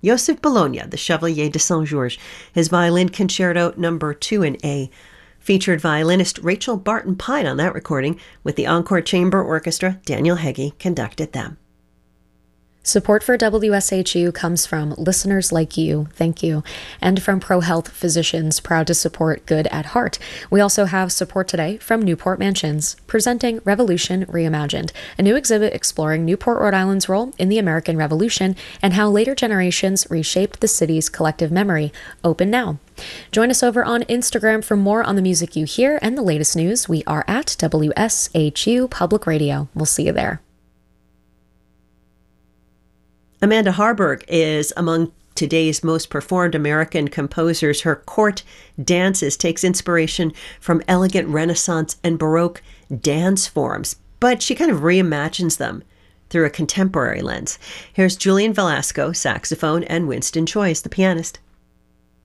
Joseph Bologna, the Chevalier de Saint-Georges, his Violin Concerto No. 2 in A. Featured violinist Rachel Barton Pine on that recording, with the Encore Chamber Orchestra. Daniel Heggie conducted them. Support for WSHU comes from listeners like you, thank you, and from ProHealth Physicians, proud to support good at heart. We also have support today from Newport Mansions, presenting Revolution Reimagined, a new exhibit exploring Newport, Rhode Island's role in the American Revolution and how later generations reshaped the city's collective memory. Open now. Join us over on Instagram for more on the music you hear and the latest news. We are at WSHU Public Radio. We'll see you there. Amanda Harburg is among today's most performed American composers. Her court dances takes inspiration from elegant Renaissance and Baroque dance forms, but she kind of reimagines them through a contemporary lens. Here's Julian Velasco, saxophone, and Winston Choice, the pianist.